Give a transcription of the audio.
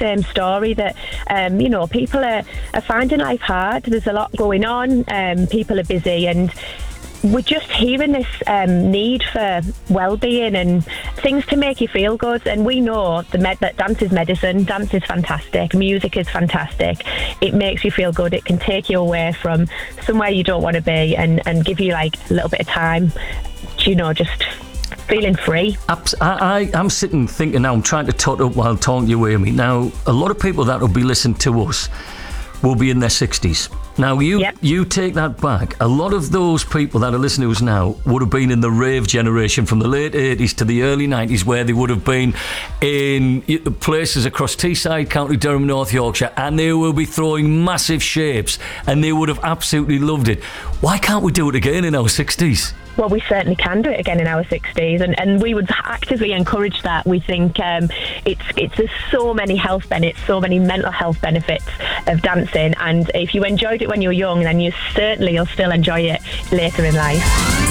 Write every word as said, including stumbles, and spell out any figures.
same story, that, um, you know, people are, are finding life hard. There's a lot going on. Um, people are busy, and we're just hearing this um, need for well-being and things to make you feel good. And we know the med- that dance is medicine. Dance is fantastic. Music is fantastic. It makes you feel good. It can take you away from somewhere you don't want to be, and, and give you like a little bit of time, you know, just feeling free. I, I, I'm sitting thinking now, I'm trying to tot up while talking to you, Amy. Now, a lot of people that will be listening to us will be in their sixties. Now, you yep. you take that back. A lot of those people that are listening to us now would have been in the rave generation from the late eighties to the early nineties, where they would have been in places across Teesside, County Durham, North Yorkshire, and they will be throwing massive shapes, and they would have absolutely loved it. Why can't we do it again in our sixties? Well, we certainly can do it again in our sixties, and, and we would actively encourage that. We think um, it's it's there's so many health benefits, so many mental health benefits of dancing, and if you enjoyed it when you were young, then you certainly you'll still enjoy it later in life.